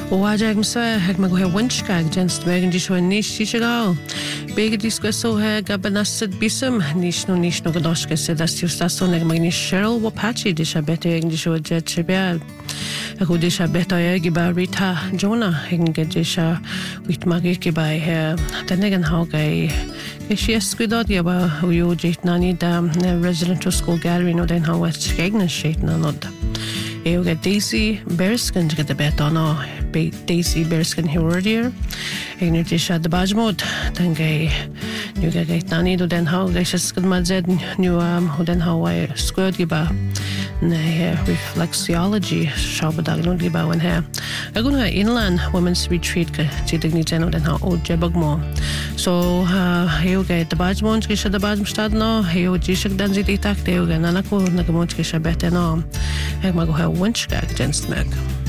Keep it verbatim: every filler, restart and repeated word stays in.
Oaja ag msa ag maghe winchka gens megan di shwen nish tishagal. Bega discusso he gabanasad bisum nish no nish no gadoshka se das yustaso neg magni Cheryl Wapachi disha bete ag disho jet chebel. Ako disha beta ag ba Rita Jonah ag disha wit magi ke ba he tanegan haugai she squidod ya ba uyo jet nani da residential school gallery no den how west gegna shit no nod. Eu get Daisy Bearskin get the bet on no Daisy Bearskin Herodier. Egner disha the bajmod then gay you get get nani do den how they just good mad zed new um who then how I squared giba ne reflexology shabadag no giba when here I go to inland women's retreat ka tidigni jeno den how old jebagmo so uh eu get the bajmod ke the bajmstad no eu jishak dan zit itak teu ga nana ko nagamot ke shabete no eg mago ha winchka against meg